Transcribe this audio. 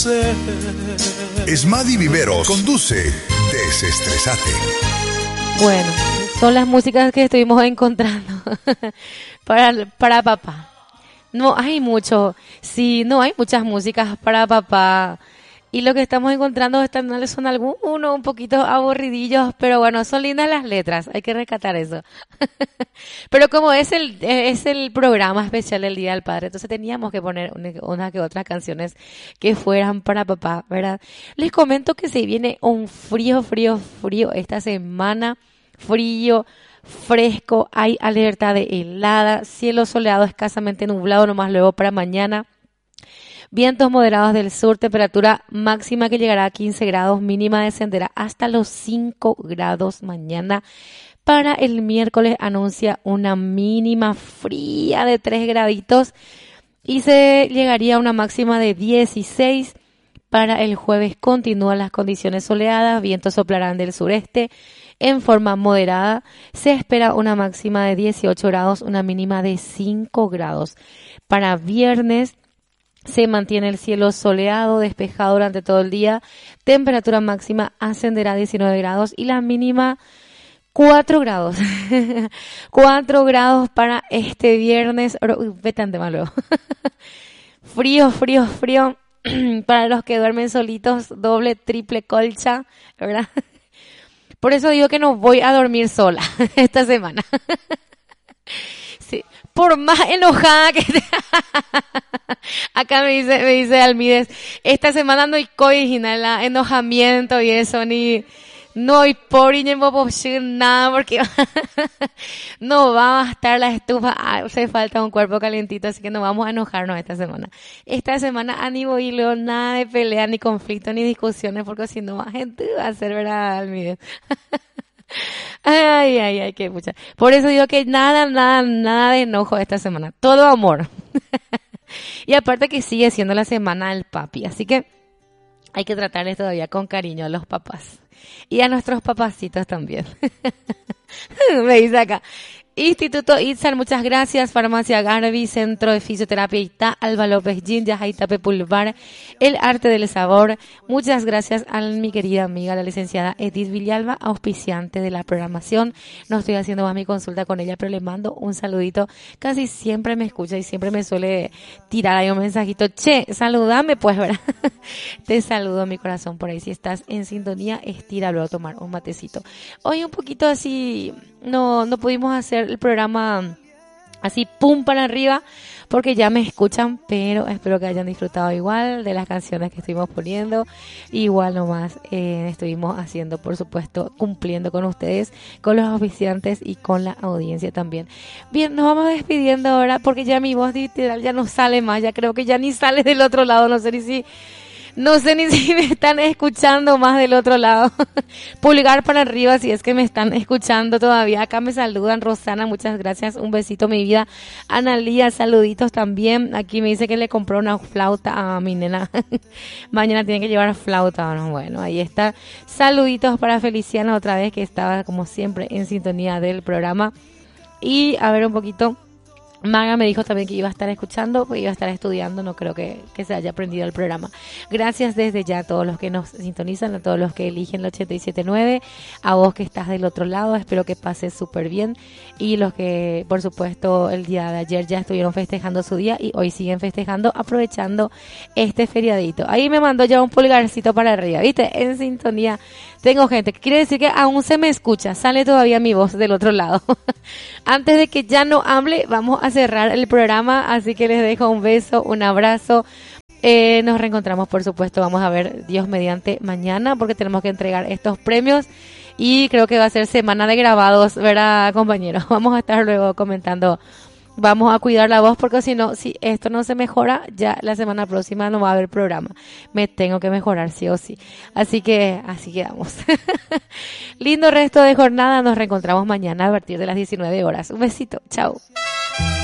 ser. Esmadi Viveros conduce Desestresate. Bueno, son las músicas que estuvimos encontrando para papá. No hay mucho, sí, no hay muchas músicas para papá. Y lo que estamos encontrando son algunos un poquito aburridillos, pero bueno, son lindas las letras, hay que rescatar eso. Pero como es el programa especial del Día del Padre, entonces teníamos que poner unas que otras canciones que fueran para papá, ¿verdad? Les comento que se viene un frío esta semana, frío, fresco, hay alerta de helada, cielo soleado escasamente nublado nomás luego para mañana. Vientos moderados del sur, temperatura máxima que llegará a 15 grados, mínima descenderá hasta los 5 grados mañana. Para el miércoles anuncia una mínima fría de 3 graditos y se llegaría a una máxima de 16. Para el jueves continúan las condiciones soleadas, vientos soplarán del sureste en forma moderada. Se espera una máxima de 18 grados, una mínima de 5 grados. Para viernes se mantiene el cielo soleado, despejado durante todo el día. Temperatura máxima ascenderá a 19 grados y la mínima 4 grados. 4 grados para este viernes. Bastante malo. Frío. Para los que duermen solitos, doble, triple colcha, ¿verdad? Por eso digo que no voy a dormir sola esta semana. Sí. Por más enojada que esté. Acá me dice Almides, esta semana no hay original enojamiento y eso, ni no hay por nada, porque no va a estar la estufa, hace falta un cuerpo calentito, así que no vamos a enojarnos esta semana. Esta semana ni voy luego nada de pelea, ni conflicto, ni discusiones, porque si no más gente va a hacer, ¿verdad, Almides? Ay, qué mucha. Por eso digo que nada de enojo esta semana. Todo amor. Y aparte que sigue siendo la semana del papi. Así que hay que tratarles todavía con cariño a los papás. Y a nuestros papacitos también. Me dice acá. Instituto Itzal, muchas gracias. Farmacia Garbi, Centro de Fisioterapia Ita, Alba López Gin, Yajaitape Pulvar, El Arte del Sabor. Muchas gracias a mi querida amiga, la licenciada Edith Villalba, auspiciante de la programación. No estoy haciendo más mi consulta con ella, pero le mando un saludito. Casi siempre me escucha y siempre me suele tirar ahí un mensajito. Che, saludame pues, ¿verdad? Te saludo mi corazón por ahí. Si estás en sintonía, estíralo a tomar un matecito. Hoy un poquito así, no pudimos hacer el programa así pum para arriba porque ya me escuchan, pero espero que hayan disfrutado igual de las canciones que estuvimos poniendo. Igual nomás estuvimos haciendo, por supuesto, cumpliendo con ustedes, con los oficiantes y con la audiencia también. Bien, nos vamos despidiendo ahora porque ya mi voz literal ya no sale más, ya creo que ya ni sale del otro lado, no sé ni si me están escuchando más del otro lado. Pulgar para arriba si es que me están escuchando todavía. Acá me saludan. Rosana, muchas gracias. Un besito, mi vida. Analía, saluditos también. Aquí me dice que le compró una flauta a mi nena. Mañana tiene que llevar flauta. Bueno, ahí está. Saluditos para Feliciana otra vez, que estaba como siempre en sintonía del programa. Y a ver un poquito. Maga me dijo también que iba a estar escuchando, pues iba a estar estudiando, no creo que se haya aprendido el programa. Gracias desde ya a todos los que nos sintonizan, a todos los que eligen el 87.9, a vos que estás del otro lado, espero que pases súper bien, y los que, por supuesto, el día de ayer ya estuvieron festejando su día y hoy siguen festejando, aprovechando este feriadito. Ahí me mandó ya un pulgarcito para arriba, ¿viste? En sintonía. Tengo gente, que quiere decir que aún se me escucha, sale todavía mi voz del otro lado. Antes de que ya no hable, vamos a cerrar el programa, así que les dejo un beso, un abrazo. Nos reencontramos, por supuesto, vamos a ver Dios mediante mañana, porque tenemos que entregar estos premios y creo que va a ser semana de grabados, ¿verdad, compañeros? Vamos a estar luego comentando. Vamos a cuidar la voz porque si no, si esto no se mejora, ya la semana próxima no va a haber programa. Me tengo que mejorar sí o sí. Así que así quedamos. Lindo resto de jornada. Nos reencontramos mañana a partir de las 19 horas. Un besito. Chao.